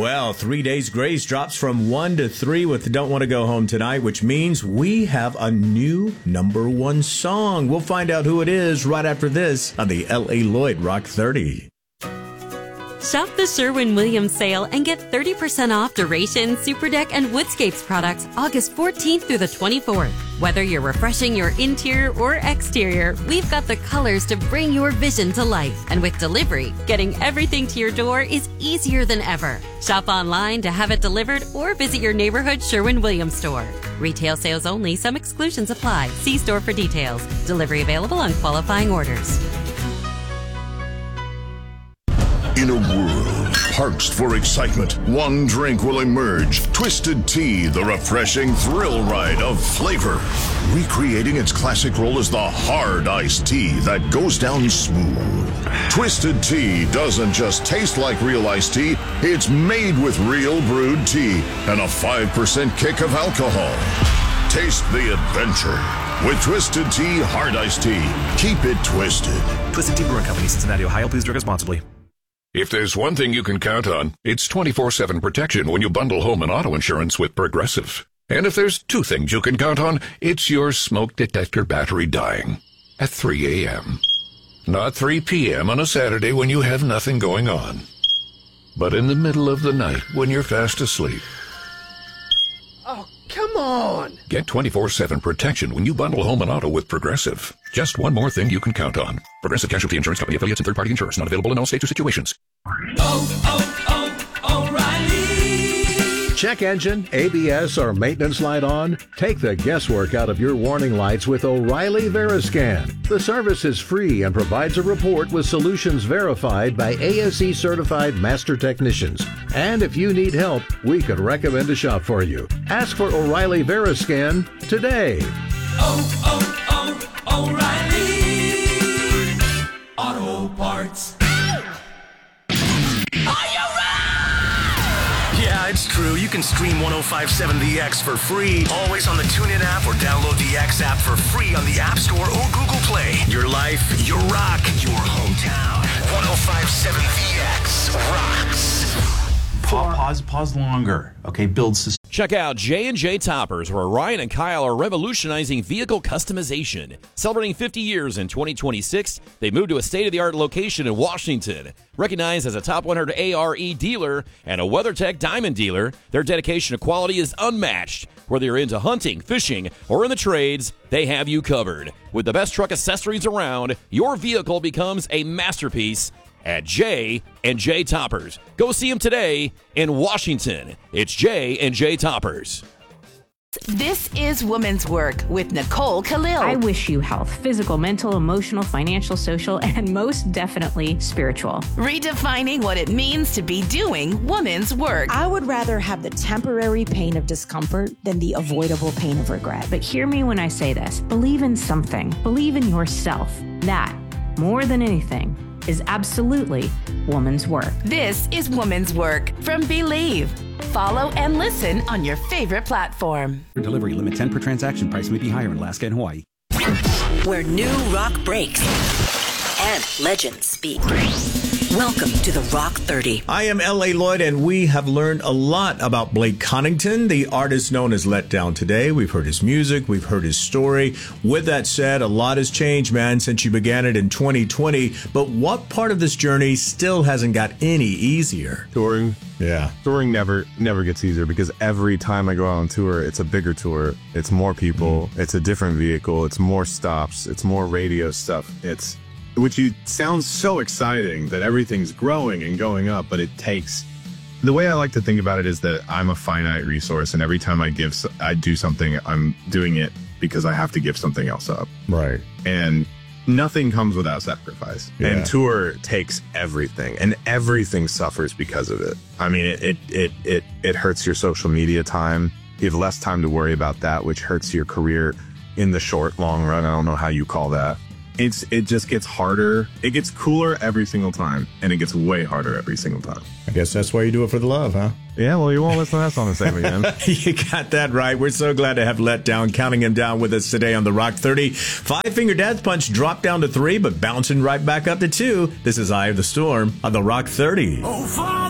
Well, 3 Days Grace drops from 1 to 3 with Don't Want to Go Home Tonight, which means we have a new #1 song. We'll find out who it is right after this on the L.A. Lloyd Rock 30. Shop the Sherwin-Williams sale and get 30% off Duration, Superdeck, and Woodscapes products August 14th through the 24th. Whether you're refreshing your interior or exterior, we've got the colors to bring your vision to life. And with delivery, getting everything to your door is easier than ever. Shop online to have it delivered or visit your neighborhood Sherwin-Williams store. Retail sales only. Some exclusions apply. See store for details. Delivery available on qualifying orders. In a world parched for excitement, one drink will emerge. Twisted Tea, the refreshing thrill ride of flavor. Recreating its classic role as the hard iced tea that goes down smooth. Twisted Tea doesn't just taste like real iced tea, it's made with real brewed tea and a 5% kick of alcohol. Taste the adventure with Twisted Tea Hard Iced Tea. Keep it twisted. Twisted Tea Brewing Company, Cincinnati, Ohio. Please drink responsibly. If there's one thing you can count on, it's 24/7 protection when you bundle home and auto insurance with Progressive. And if there's two things you can count on, it's your smoke detector battery dying at 3 a.m. Not 3 p.m. on a Saturday when you have nothing going on, but in the middle of the night when you're fast asleep. Oh, come on! Get 24/7 protection when you bundle home and auto with Progressive. Just one more thing you can count on. Progressive Casualty Insurance Company, affiliates, and third-party insurers. Not available in all states or situations. O'Reilly! Check engine, ABS, or maintenance light on? Take the guesswork out of your warning lights with O'Reilly Veriscan. The service is free and provides a report with solutions verified by ASE-certified master technicians. And if you need help, we could recommend a shop for you. Ask for O'Reilly Veriscan today. O'Reilly Auto Parts. Yeah, it's true. You can stream 105.7 The X for free, always on the TuneIn app, or download the X app for free on the App Store or Google Play. Your life, your rock, your hometown. 105.7 The X rocks. Pause longer. Okay, build system. Check out J&J Toppers, where Ryan and Kyle are revolutionizing vehicle customization. Celebrating 50 years in 2026, they moved to a state-of-the-art location in Washington. Recognized as a top 100 ARE dealer and a WeatherTech Diamond dealer, their dedication to quality is unmatched. Whether you're into hunting, fishing, or in the trades, they have you covered. With the best truck accessories around, your vehicle becomes a masterpiece at J&J Toppers. Go see them today in Washington. It's J&J Toppers. This is Women's Work with Nicole Khalil. I wish you health, physical, mental, emotional, financial, social, and most definitely spiritual. Redefining what it means to be doing women's work. I would rather have the temporary pain of discomfort than the avoidable pain of regret. But hear me when I say this. Believe in something. Believe in yourself. That, more than anything, is absolutely woman's work. This is Woman's Work from Believe. Follow and listen on your favorite platform. For delivery, limit 10 per transaction. Price may be higher in Alaska and Hawaii. Where new rock breaks and legends speak. Welcome to the Rock 30. I am L.A. Lloyd, and we have learned a lot about Blake Connington, the artist known as Let Down Today. We've heard his music. We've heard his story. With that said, a lot has changed, man, since you began it in 2020. But what part of this journey still hasn't got any easier? Touring. Yeah. Touring never gets easier, because every time I go out on tour, it's a bigger tour. It's more people. It's a different vehicle. It's more stops. It's more radio stuff. Which sounds so exciting that everything's growing and going up, but it takes... The way I like to think about it is that I'm a finite resource, and every time I do something, I'm doing it because I have to give something else up. Right. And nothing comes without sacrifice. Yeah. And tour takes everything, and everything suffers because of it. I mean, it hurts your social media time. You have less time to worry about that, which hurts your career in the long run. I don't know how you call that. It just gets harder. It gets cooler every single time, and it gets way harder every single time. I guess that's why you do it for the love, huh? Yeah, well, you won't listen to that song the same again. You got that right. We're so glad to have Let Down, counting him down with us today on the Rock 30. Five Finger Death Punch dropped down to 3, but bouncing right back up to 2. This is Eye of the Storm on the Rock 30. Oh, Father!